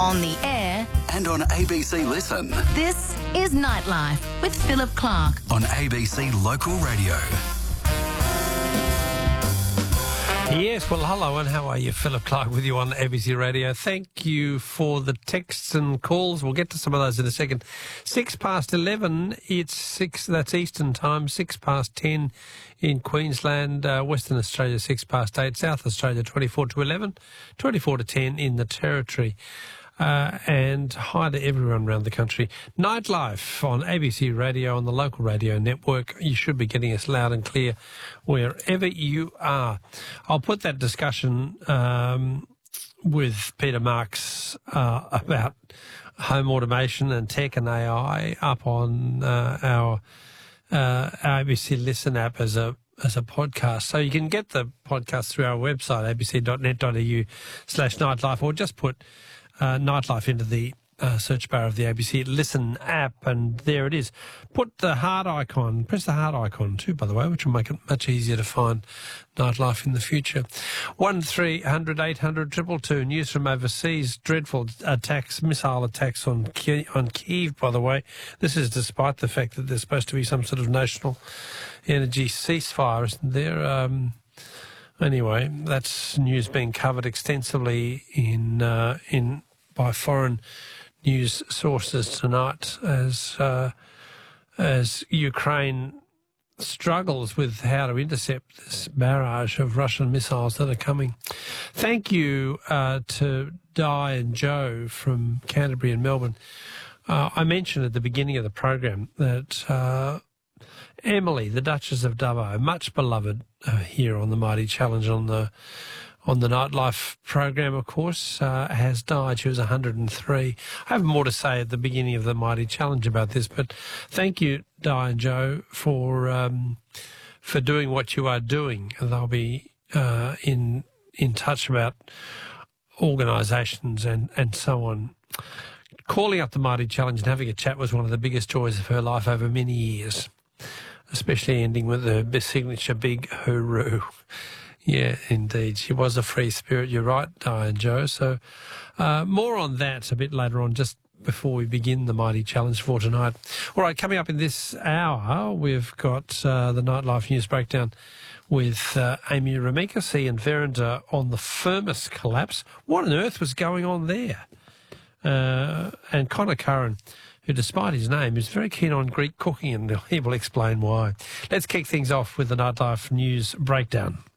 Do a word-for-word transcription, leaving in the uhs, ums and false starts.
on the air, and on A B C Listen. this is Nightlife with Philip Clark. On A B C Local Radio. Yes, well, hello and how are you? Philip Clark with you on A B C Radio. Thank you for the texts and calls. We'll get to some of those in a second. Six past eleven, it's six, that's Eastern time, six past ten in Queensland, uh, Western Australia, six past eight, South Australia, twenty-four to eleven, twenty-four to ten in the Territory. Uh, and hi to everyone around the country. Nightlife on A B C Radio, on the local radio network. You should be getting us loud and clear wherever you are. I'll put that discussion um, with Peter Marks uh, about home automation and tech and A I up on uh, our uh, A B C Listen app as a as a podcast. So you can get the podcast through our website, a b c dot net dot a u slash nightlife, or just put Uh, Nightlife into the uh, search bar of the A B C Listen app, and there it is. Put the heart icon, press the heart icon too, by the way, which will make it much easier to find Nightlife in the future. one three hundred eight hundred two two two. News from overseas. Dreadful attacks, missile attacks on Kiev, on Kyiv, by the way. This is despite the fact that there's supposed to be some sort of national energy ceasefire, isn't there? Um, Anyway, that's news being covered extensively in uh, in by foreign news sources tonight as uh, as Ukraine struggles with how to intercept this barrage of Russian missiles that are coming. Thank you uh, to Di and Joe from Canterbury and Melbourne. Uh, I mentioned at the beginning of the program that Uh, Emily, the Duchess of Dubbo, much beloved uh, here on the Mighty Challenge on the on the Nightlife program, of course, uh, has died. She was one hundred and three. I have more to say at the beginning of the Mighty Challenge about this, but thank you, Di and Joe, for um, for doing what you are doing. They'll be uh, in in touch about organisations and, and so on. Calling up the Mighty Challenge and having a chat was one of the biggest joys of her life over many years, especially ending with the signature big hooroo. Yeah, indeed. She was a free spirit. You're right, Diane Joe. So uh, more on that a bit later on, just before we begin the Mighty Challenge for tonight. All right, coming up in this hour, we've got uh, the Nightlife News Breakdown with uh, Amy Remekas and Verinder on the Firmus collapse. What on earth was going on there? Uh, and Connor Curran, who, despite his name, is very keen on Greek cooking, and he will explain why. Let's kick things off with the Nightlife News Breakdown.